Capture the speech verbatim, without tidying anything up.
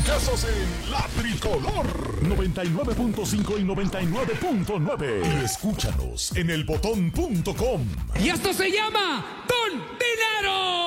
casas en La Tricolor noventa y nueve punto cinco y noventa y nueve punto nueve. Y escúchanos en el botón punto com. Y esto se llama Don Dinero.